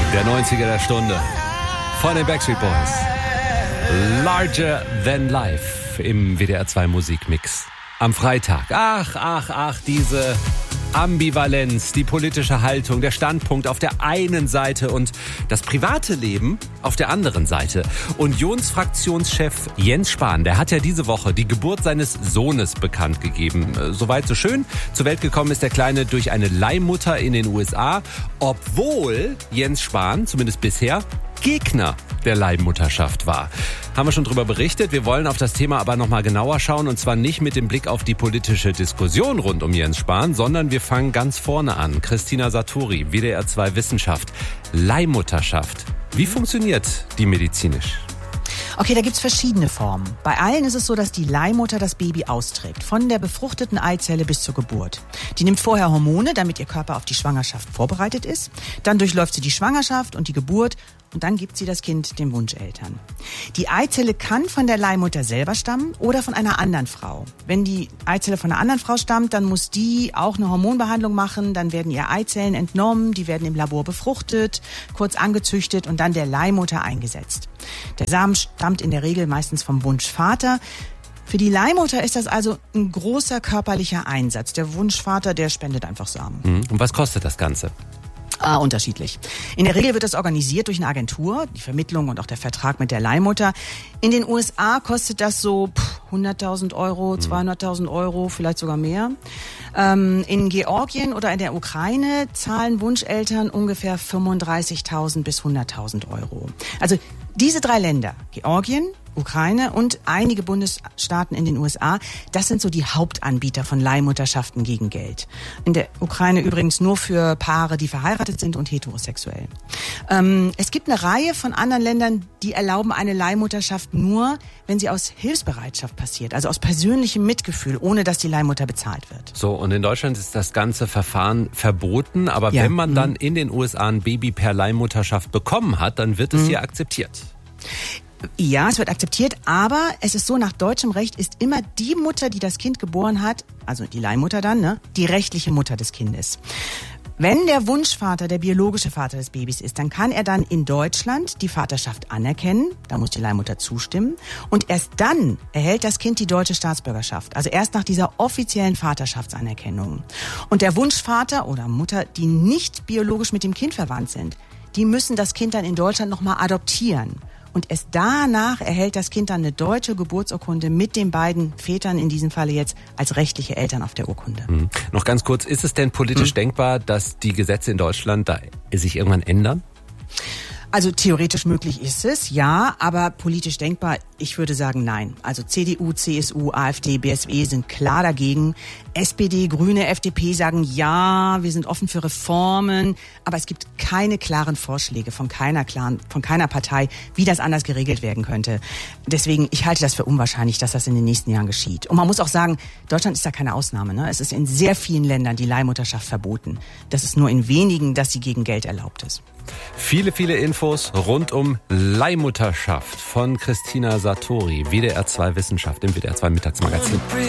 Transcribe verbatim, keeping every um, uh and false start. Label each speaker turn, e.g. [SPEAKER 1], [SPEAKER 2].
[SPEAKER 1] Der neunziger der Stunde von den Backstreet Boys. Larger Than Life im W D R zwei Musikmix. Am Freitag. Ach, ach, ach, diese Ambivalenz, die politische Haltung, der Standpunkt auf der einen Seite und das private Leben auf der anderen Seite. Unionsfraktionschef Jens Spahn, der hat ja diese Woche die Geburt seines Sohnes bekannt gegeben. Soweit so schön. Zur Welt gekommen ist der Kleine durch eine Leihmutter in den U S A, obwohl Jens Spahn, zumindest bisher, Gegner der Leihmutterschaft war. Haben wir schon drüber berichtet. Wir wollen auf das Thema aber nochmal genauer schauen, und zwar nicht mit dem Blick auf die politische Diskussion rund um Jens Spahn, sondern wir fangen ganz vorne an. Christina Satori, W D R zwei Wissenschaft. Leihmutterschaft. Wie funktioniert die medizinisch?
[SPEAKER 2] Okay, da gibt's verschiedene Formen. Bei allen ist es so, dass die Leihmutter das Baby austrägt, von der befruchteten Eizelle bis zur Geburt. Die nimmt vorher Hormone, damit ihr Körper auf die Schwangerschaft vorbereitet ist. Dann durchläuft sie die Schwangerschaft und die Geburt und dann gibt sie das Kind den Wunscheltern. Die Eizelle kann von der Leihmutter selber stammen oder von einer anderen Frau. Wenn die Eizelle von einer anderen Frau stammt, dann muss die auch eine Hormonbehandlung machen, dann werden ihr Eizellen entnommen, die werden im Labor befruchtet, kurz angezüchtet und dann der Leihmutter eingesetzt. Der Samen stammt in der Regel meistens vom Wunschvater. Für die Leihmutter ist das also ein großer körperlicher Einsatz. Der Wunschvater, der spendet einfach Samen.
[SPEAKER 1] Und was kostet das Ganze?
[SPEAKER 2] Ah, unterschiedlich. In der Regel wird das organisiert durch eine Agentur, die Vermittlung und auch der Vertrag mit der Leihmutter. In den U S A kostet das so hunderttausend Euro, zweihunderttausend Euro, vielleicht sogar mehr. Ähm, in Georgien oder in der Ukraine zahlen Wunscheltern ungefähr fünfunddreißigtausend bis hunderttausend Euro. Also diese drei Länder, Georgien, Ukraine und einige Bundesstaaten in den U S A, das sind so die Hauptanbieter von Leihmutterschaften gegen Geld. In der Ukraine übrigens nur für Paare, die verheiratet sind und heterosexuell. Ähm, es gibt eine Reihe von anderen Ländern, die erlauben eine Leihmutterschaft nur, wenn sie aus Hilfsbereitschaft passiert, also aus persönlichem Mitgefühl, ohne dass die Leihmutter bezahlt wird.
[SPEAKER 1] So, und in Deutschland ist das ganze Verfahren verboten, aber ja. wenn man dann in den U S A ein Baby per Leihmutterschaft bekommen hat, dann wird es mhm. hier akzeptiert.
[SPEAKER 2] Ja, es wird akzeptiert, aber es ist so, nach deutschem Recht ist immer die Mutter, die das Kind geboren hat, also die Leihmutter dann, ne, die rechtliche Mutter des Kindes. Wenn der Wunschvater der biologische Vater des Babys ist, dann kann er dann in Deutschland die Vaterschaft anerkennen, da muss die Leihmutter zustimmen, und erst dann erhält das Kind die deutsche Staatsbürgerschaft, also erst nach dieser offiziellen Vaterschaftsanerkennung. Und der Wunschvater oder Mutter, die nicht biologisch mit dem Kind verwandt sind, die müssen das Kind dann in Deutschland nochmal adoptieren. Und erst danach erhält das Kind dann eine deutsche Geburtsurkunde mit den beiden Vätern, in diesem Falle jetzt als rechtliche Eltern auf der Urkunde.
[SPEAKER 1] Mhm. Noch ganz kurz, ist es denn politisch mhm. denkbar, dass die Gesetze in Deutschland da sich irgendwann ändern?
[SPEAKER 2] Also theoretisch möglich ist es, ja, aber politisch denkbar, ich würde sagen nein. Also C D U, C S U, AfD, B S W sind klar dagegen. S P D, Grüne, F D P sagen ja, wir sind offen für Reformen, aber es gibt keine klaren Vorschläge von keiner klaren, von keiner Partei, wie das anders geregelt werden könnte. Deswegen, ich halte das für unwahrscheinlich, dass das in den nächsten Jahren geschieht. Und man muss auch sagen, Deutschland ist da keine Ausnahme, ne? Es ist in sehr vielen Ländern die Leihmutterschaft verboten. Das ist nur in wenigen, dass sie gegen Geld erlaubt ist.
[SPEAKER 1] Viele, viele Infos rund um Leihmutterschaft von Christina Satori, W D R zwei Wissenschaft im W D R zwei Mittagsmagazin.